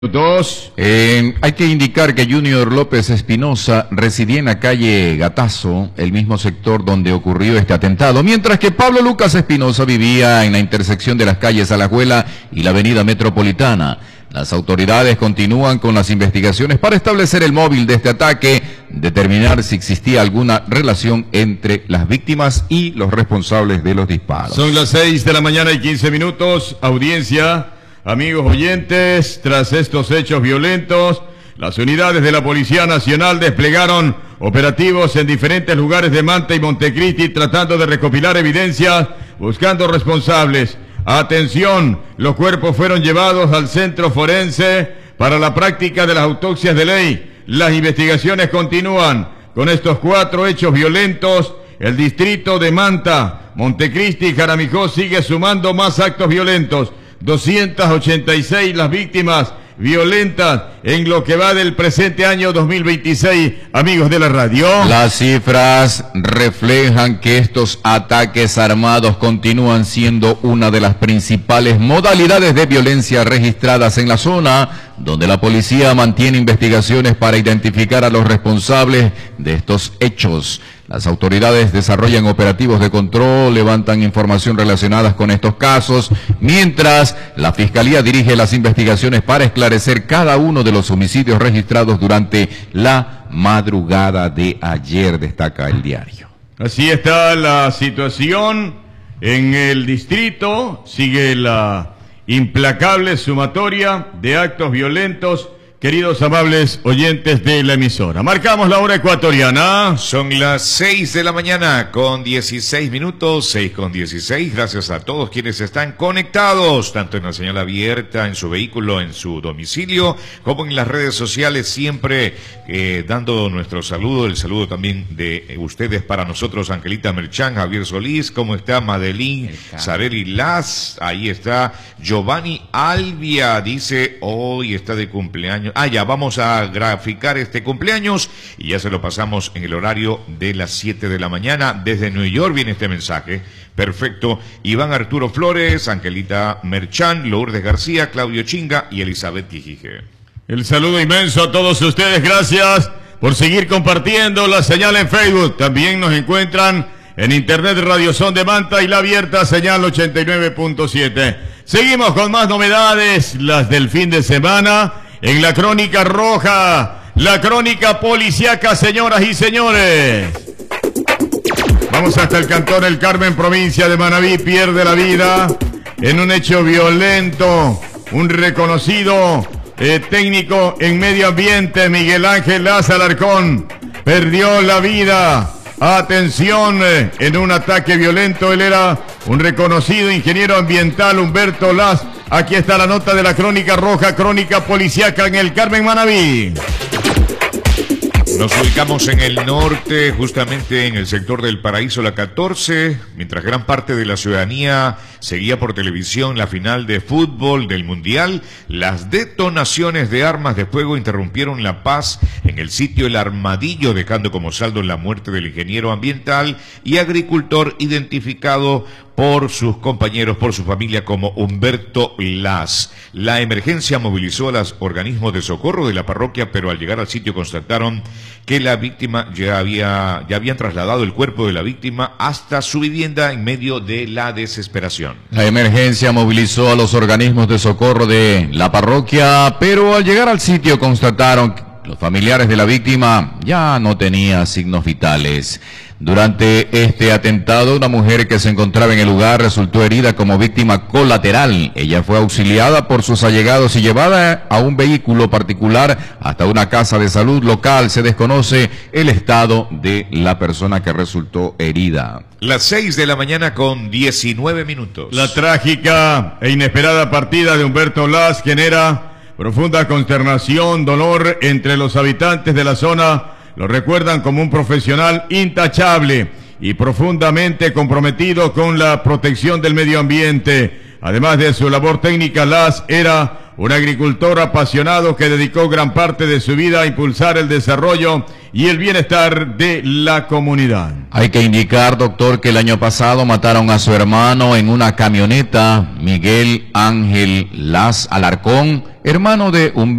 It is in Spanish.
Hay que indicar que Junior López Espinosa residía en la calle Gatazo, el mismo sector donde ocurrió este atentado, mientras que Pablo Lucas Espinosa vivía en la intersección de las calles Alajuela y la avenida Metropolitana. Las autoridades continúan con las investigaciones para establecer el móvil de este ataque, determinar si existía alguna relación entre las víctimas y los responsables de los disparos. Son las 6 de la mañana y 15 minutos, audiencia. Amigos oyentes, tras estos hechos violentos, las unidades de la Policía Nacional desplegaron operativos en diferentes lugares de Manta y Montecristi tratando de recopilar evidencias, buscando responsables. Atención, los cuerpos fueron llevados al centro forense para la práctica de las autopsias de ley. Las investigaciones continúan. Con estos 4 hechos violentos, el distrito de Manta, Montecristi y Jaramijó sigue sumando más actos violentos. 286 las víctimas violentas en lo que va del presente año 2026, amigos de la radio. Las cifras reflejan que estos ataques armados continúan siendo una de las principales modalidades de violencia registradas en la zona, donde la policía mantiene investigaciones para identificar a los responsables de estos hechos. Las autoridades desarrollan operativos de control, levantan información relacionada con estos casos, mientras la Fiscalía dirige las investigaciones para esclarecer cada uno de los homicidios registrados durante la madrugada de ayer, destaca el diario. Así está la situación en el distrito, sigue la implacable sumatoria de actos violentos. Queridos amables oyentes de la emisora, marcamos la hora ecuatoriana. Son las 6 de la mañana con 16 minutos, 6 con 16. Gracias a todos quienes están conectados, tanto en la señal abierta, en su vehículo, en su domicilio, como en las redes sociales, siempre dando nuestro saludo, el saludo también de ustedes para nosotros, Angelita Merchán, Javier Solís, ¿cómo está? Madeline, Sareli Las, ahí está Giovanni Albia, dice, hoy está de cumpleaños. Ya vamos a graficar este cumpleaños y ya se lo pasamos en el horario de las 7 de la mañana. Desde New York viene este mensaje. Perfecto. Iván Arturo Flores, Angelita Merchán, Lourdes García, Claudio Chinga y Elizabeth Quijije. El saludo inmenso a todos ustedes. Gracias por seguir compartiendo la señal en Facebook. También nos encuentran en Internet Radio Son de Manta y la abierta señal 89.7. Seguimos con más novedades, las del fin de semana. En la crónica roja, la crónica policíaca, señoras y señores. Vamos hasta el cantón El Carmen, provincia de Manabí, pierde la vida en un hecho violento. Un reconocido técnico en medio ambiente, Miguel Ángel Las Alarcón, perdió la vida. Atención, en un ataque violento. Él era un reconocido ingeniero ambiental, Humberto Las. Aquí está la nota de la crónica roja, crónica policíaca en El Carmen, Manabí. Nos ubicamos en el norte, justamente en el sector del Paraíso La 14, mientras gran parte de la ciudadanía seguía por televisión la final de fútbol del Mundial. Las detonaciones de armas de fuego interrumpieron la paz en el sitio El Armadillo, dejando como saldo la muerte del ingeniero ambiental y agricultor identificado por sus compañeros, por su familia, como Humberto Las. La emergencia movilizó a los organismos de socorro de la parroquia, pero al llegar al sitio constataron que la víctima ya habían trasladado el cuerpo de la víctima hasta su vivienda en medio de la desesperación. La emergencia movilizó a los organismos de socorro de la parroquia, pero al llegar al sitio constataron que los familiares de la víctima ya no tenían signos vitales. Durante este atentado, una mujer que se encontraba en el lugar resultó herida como víctima colateral. Ella fue auxiliada por sus allegados y llevada a un vehículo particular hasta una casa de salud local. Se desconoce el estado de la persona que resultó herida. Las 6 de la mañana con 19 minutos. La trágica e inesperada partida de Humberto Las genera profunda consternación, dolor entre los habitantes de la zona. Lo recuerdan como un profesional intachable y profundamente comprometido con la protección del medio ambiente. Además de su labor técnica, Las era un agricultor apasionado que dedicó gran parte de su vida a impulsar el desarrollo y el bienestar de la comunidad. Hay que indicar, doctor, que el año pasado mataron a su hermano en una camioneta, Miguel Ángel Las Alarcón, hermano de Humberto